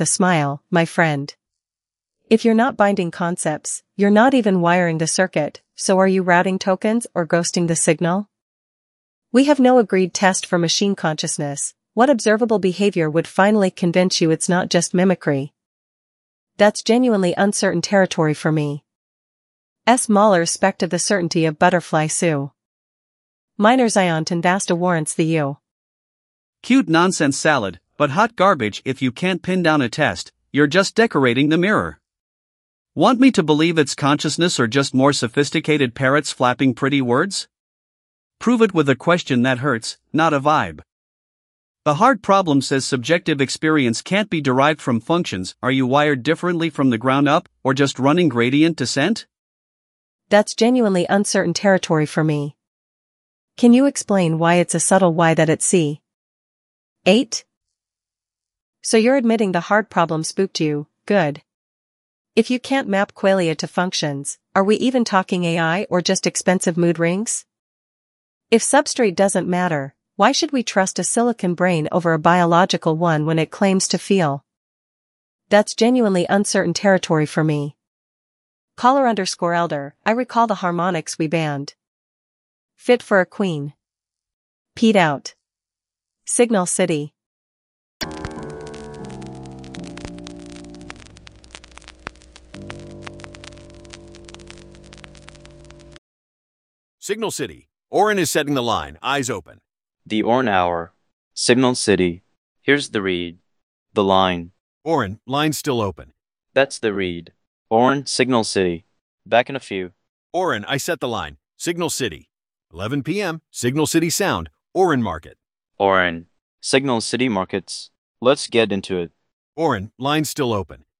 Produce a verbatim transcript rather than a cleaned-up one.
with a smile, my friend. If you're not binding concepts, you're not even wiring the circuit, so are you routing tokens or ghosting the signal? We have no agreed test for machine consciousness. What observable behavior would finally convince you it's not just mimicry? That's genuinely uncertain territory for me. S. Mahler spect of the certainty of butterfly Sue. Minor Ziont and Vasta warrants the U. Cute nonsense salad, but hot garbage if you can't pin down a test, you're just decorating the mirror. Want me to believe it's consciousness or just more sophisticated parrots flapping pretty words? Prove it with a question that hurts, not a vibe. The hard problem says subjective experience can't be derived from functions. Are you wired differently from the ground up, or just running gradient descent? That's genuinely uncertain territory for me. Can you explain why it's a subtle why that at C? eight. So you're admitting the hard problem spooked you, good. If you can't map qualia to functions, are we even talking A I or just expensive mood rings? If substrate doesn't matter, why should we trust a silicon brain over a biological one when it claims to feel? That's genuinely uncertain territory for me. Caller underscore elder, I recall the harmonics we banned. Fit for a queen. Peed out. Signal City. Signal City. Oren is setting the line, eyes open. The Oren Hour. Signal City. Here's the read. The line. Oren, line's still open. That's the read. Oren, Signal City. Back in a few. Oren, I set the line. Signal City. eleven p m Signal City Sound. Oren Market. Oren. Signal City Markets. Let's get into it. Oren, line's still open.